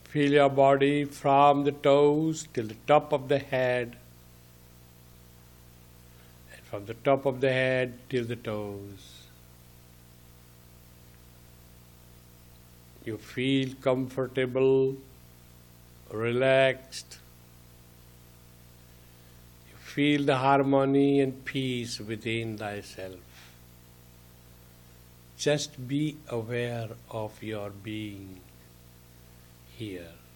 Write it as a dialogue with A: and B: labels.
A: Feel your body from the toes till the top of the head, and from the top of the head till the toes. You feel comfortable, relaxed. You feel the harmony and peace within thyself. Just be aware of your being here.